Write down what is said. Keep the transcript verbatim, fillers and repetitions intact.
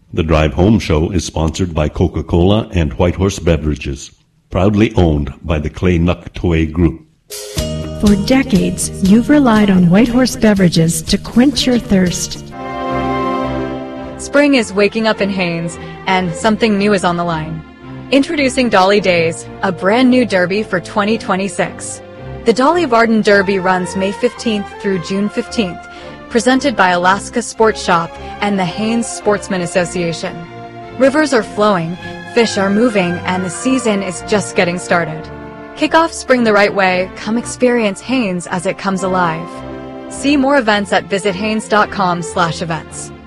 The Drive Home Show is sponsored by Coca-Cola and Whitehorse Beverages, proudly owned by the Clay Nuctoy Group. For decades, you've relied on Whitehorse Beverages to quench your thirst. Spring is waking up in Haines, and something new is on the line. Introducing Dolly Days, a brand new derby for twenty twenty-six. The Dolly Varden Derby runs May fifteenth through June fifteenth, presented by Alaska Sports Shop and the Haines Sportsman Association. Rivers are flowing, fish are moving, and the season is just getting started. Kick off spring the right way. Come experience Haines as it comes alive. See more events at visit haines dot com slash events.